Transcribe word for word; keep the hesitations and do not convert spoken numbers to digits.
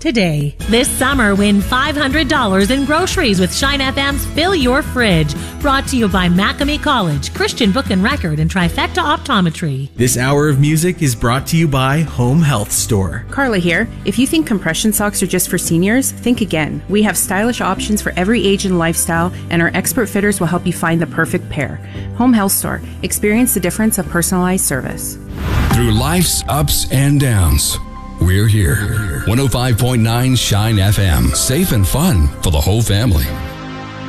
today. This summer, win five hundred dollars in groceries with Shine F M's Fill Your Fridge. Brought to you by Macomb College, Christian Book and Record, and Trifecta Optometry. This hour of music is brought to you by Home Health Store. Carla here. If you think compression socks are just for seniors, think again. We have stylish options for every age and lifestyle, and our expert fitters will help you find the perfect pair. Home Health Store. Experience the difference of personalized service. Through life's ups and downs, we're here. one oh five point nine Shine F M. Safe and fun for the whole family.